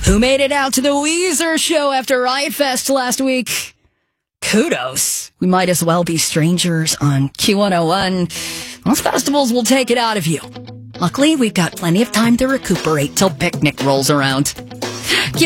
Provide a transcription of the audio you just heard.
Who made it out to the Weezer show after Riot Fest last week? Kudos. We might as well be strangers on Q101. Most festivals will take it out of you. Luckily, we've got plenty of time to recuperate till picnic rolls around.